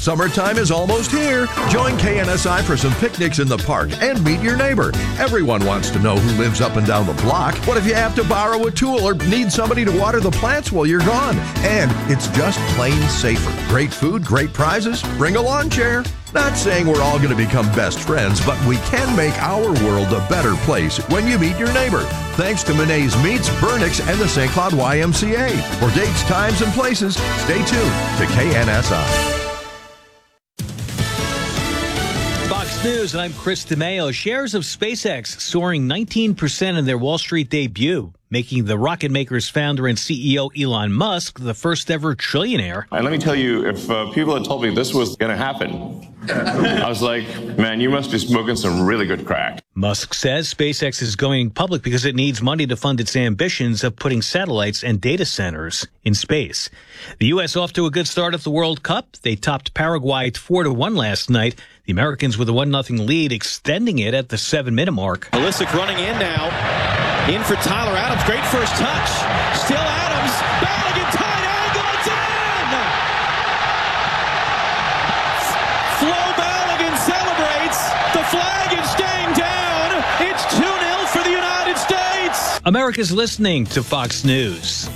Summertime is almost here. Join KNSI for some picnics in the park and meet your neighbor. Everyone wants to know who lives up and down the block. What if you have to borrow a tool or need somebody to water the plants while you're gone? And it's just plain safer. Great food, great prizes. Bring a lawn chair. Not saying we're all going to become best friends, but we can make our world a better place when you meet your neighbor. Thanks to Monet's Meats, Burnix, and the St. Cloud YMCA. For dates, times, and places, stay tuned to KNSI. Fox News, I'm Chris DeMeo. Shares of SpaceX soaring 19% in their Wall Street debut, making the rocket maker's founder and CEO Elon Musk the first ever trillionaire. And let me tell you, if people had told me this was going to happen, I was like, man, you must be smoking some really good crack. Musk says SpaceX is going public because it needs money to fund its ambitions of putting satellites and data centers in space. The U.S. off to a good start at the World Cup. They topped Paraguay 4-1 last night. The Americans with a 1-0 lead, extending it at the 7-minute mark. Pulisic running in now. In for Tyler Adams. Great first touch. Still Adams. Balogun tight angle. It's in! Flo Balogun celebrates. The flag is staying down. It's 2-0 for the United States. America's listening to Fox News.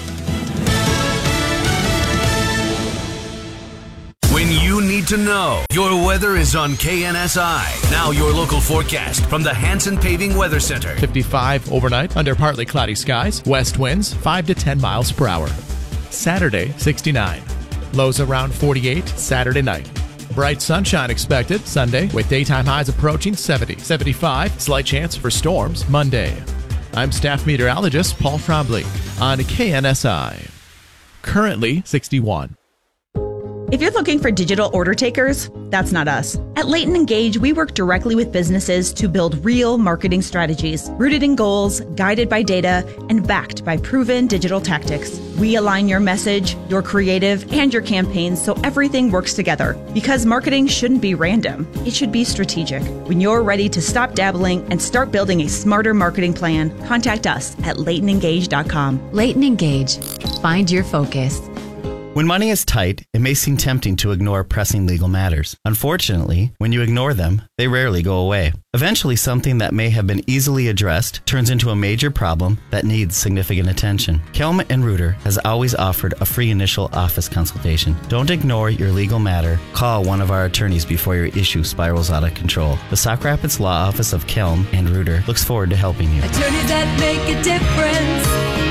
When you need to know, your weather is on KNSI. Now your local forecast from the Hanson Paving Weather Center. 55 overnight under partly cloudy skies. West winds 5 to 10 miles per hour. Saturday, 69. Lows around 48 Saturday night. Bright sunshine expected Sunday with daytime highs approaching 70. 75, slight chance for storms Monday. I'm staff meteorologist Paul Trombley on KNSI. Currently 61. If you're looking for digital order takers, that's not us. At Leighton Engage, we work directly with businesses to build real marketing strategies, rooted in goals, guided by data, and backed by proven digital tactics. We align your message, your creative, and your campaigns so everything works together. Because marketing shouldn't be random. It should be strategic. When you're ready to stop dabbling and start building a smarter marketing plan, contact us at LeightonEngage.com. Leighton Engage. Find your focus. When money is tight, it may seem tempting to ignore pressing legal matters. Unfortunately, when you ignore them, they rarely go away. Eventually, something that may have been easily addressed turns into a major problem that needs significant attention. Kelm & Reuter has always offered a free initial office consultation. Don't ignore your legal matter. Call one of our attorneys before your issue spirals out of control. The Sauk Rapids Law Office of Kelm & Reuter looks forward to helping you. Attorneys that make a difference.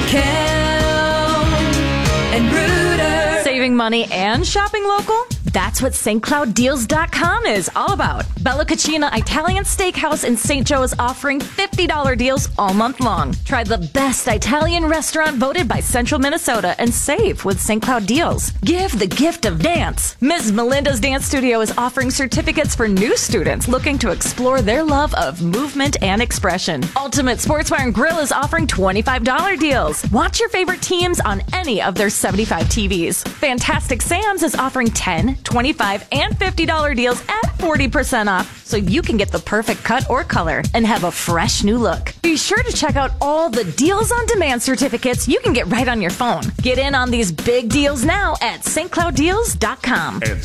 Kelm & Reuter. Saving money and shopping local? That's what StCloudDeals.com is all about. Bella Cucina Italian Steakhouse in St. Joe is offering $50 deals all month long. Try the best Italian restaurant voted by Central Minnesota and save with St. Cloud Deals. Give the gift of dance. Ms. Melinda's Dance Studio is offering certificates for new students looking to explore their love of movement and expression. Ultimate Sportswear and Grill is offering $25 deals. Watch your favorite teams on any of their 75 TVs. Fantastic Sam's is offering $10, $25, and $50 deals at 40% off, so you can get the perfect cut or color and have a fresh new look. Be sure to check out all the Deals on Demand certificates you can get right on your phone. Get in on these big deals now at StCloudDeals.com.